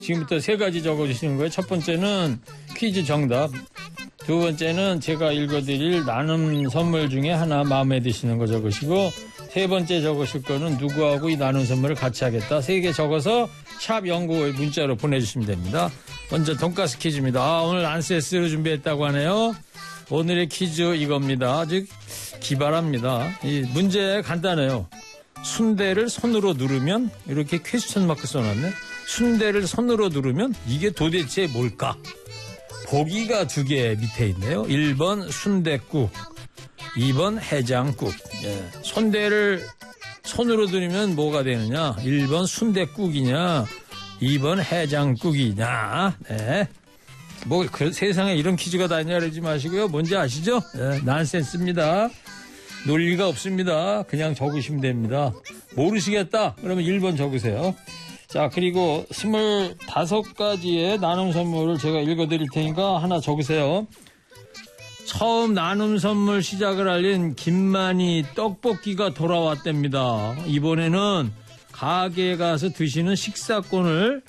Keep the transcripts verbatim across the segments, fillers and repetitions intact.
지금부터 세 가지 적어주시는 거예요. 첫 번째는 퀴즈 정답. 두 번째는 제가 읽어드릴 나눔 선물 중에 하나 마음에 드시는 거 적으시고, 세 번째 적으실 거는 누구하고 이 나눔 선물을 같이 하겠다. 세 개 적어서 샵 영구오일 문자로 보내주시면 됩니다. 먼저 돈가스 퀴즈입니다. 아, 오늘 안세스로 준비했다고 하네요. 오늘의 퀴즈 이겁니다. 아주 기발합니다. 이 문제 간단해요. 순대를 손으로 누르면, 이렇게 퀘스천 마크 써놨네. 순대를 손으로 누르면 이게 도대체 뭘까? 보기가 두 개 밑에 있네요. 일 번 순댓국, 이 번 해장국. 예. 순대를 손으로 누르면 뭐가 되느냐? 일 번 순댓국이냐, 이 번 해장국이냐. 네. 뭐 그 세상에 이런 퀴즈가 다 있냐 그러지 마시고요. 뭔지 아시죠? 네, 난센스입니다. 논리가 없습니다. 그냥 적으시면 됩니다. 모르시겠다? 그러면 일 번 적으세요. 자, 그리고 스물다섯 가지의 나눔 선물을 제가 읽어드릴 테니까 하나 적으세요. 처음 나눔 선물 시작을 알린 김만희 떡볶이가 돌아왔답니다. 이번에는 가게에 가서 드시는 식사권을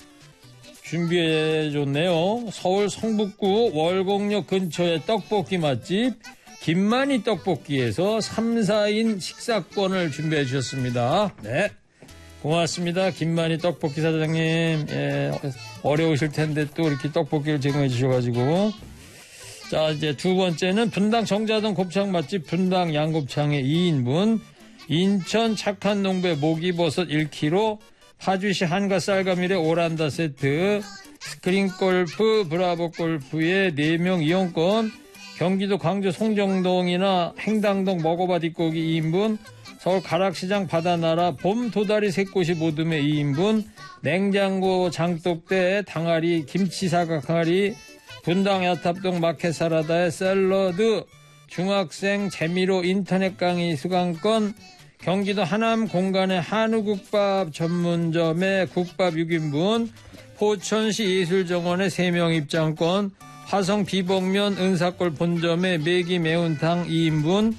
준비해줬네요. 서울 성북구 월곡역 근처의 떡볶이 맛집 김만희 떡볶이에서 삼, 사인 식사권을 준비해 주셨습니다. 네. 고맙습니다. 김만희 떡볶이 사장님. 예, 어려우실 텐데 또 이렇게 떡볶이를 제공해 주셔가지고. 자, 이제 두 번째는 분당 정자동 곱창 맛집 분당 양곱창의 이 인분, 인천 착한 농배 목이버섯 일 킬로그램, 파주시 한가 쌀가밀의 오란다 세트, 스크린 골프 브라보 골프의 네 명 이용권, 경기도 광주 송정동이나 행당동 먹어봐 뒷고기 이 인분, 서울 가락시장 바다나라 봄 도다리 새꽃이 모듬에 이 인분, 냉장고 장독대 당아리 김치 사각항아리, 분당 야탑동 마켓 사라다의 샐러드, 중학생 재미로 인터넷 강의 수강권, 경기도 하남 공간의 한우국밥 전문점의 국밥 육 인분, 포천시 예술정원의 세 명 입장권, 화성 비복면 은사골 본점의 매기 매운탕 이 인분,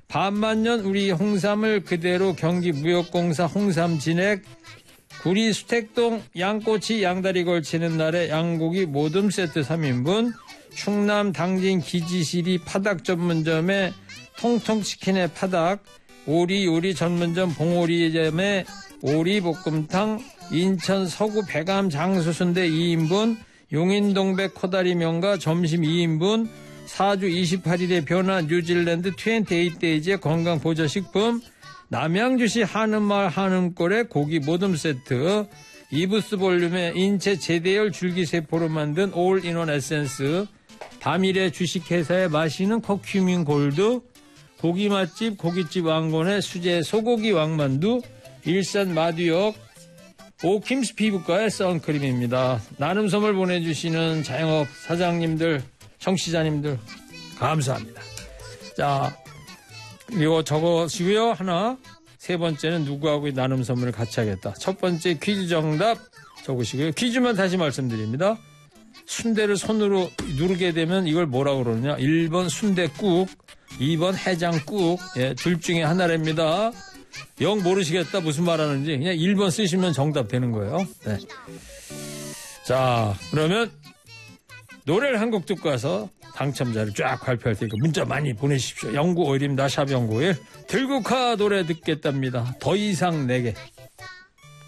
반만년 우리 홍삼을 그대로 경기무역공사 홍삼진액, 구리 수택동 양꼬치 양다리 걸치는 날에 양고기 모듬 세트 삼 인분, 충남 당진 기지시리 파닭 전문점의 통통치킨의 파닭, 오리 요리 전문점 봉오리점의 오리볶음탕, 인천 서구 백암 장수순대 이 인분, 용인동백 코다리 명가 점심 이 인분, 사주 이십팔 일의 변화 뉴질랜드 이십팔 데이즈의 건강보조식품, 남양주시 한음마을 한음골의 고기 모듬 세트, 이부스 볼륨의 인체 제대열 줄기세포로 만든 올인원 에센스, 다미래 주식회사의 마시는 커큐민 골드, 고기 맛집 고깃집 왕건의 수제 소고기 왕만두, 일산 마두역 오킴스 피부과의 선크림입니다. 나눔 선물 보내주시는 자영업 사장님들, 청취자님들 감사합니다. 자, 이거 적으시고요. 하나. 세 번째는 누구하고 이 나눔 선물을 같이 하겠다. 첫 번째 퀴즈 정답 적으시고요. 퀴즈만 다시 말씀드립니다. 순대를 손으로 누르게 되면 이걸 뭐라고 그러느냐. 일 번 순댓국, 이 번 해장국. 예, 둘 중에 하나랍니다. 영 모르시겠다 무슨 말하는지 그냥 일 번 쓰시면 정답 되는 거예요. 네. 자, 그러면 노래를 한 곡 듣고 와서 당첨자를 쫙 발표할 테니까 문자 많이 보내십시오. 영구오일입니다. 샵 영구오일. 들국화 노래 듣겠답니다. 더 이상 내게.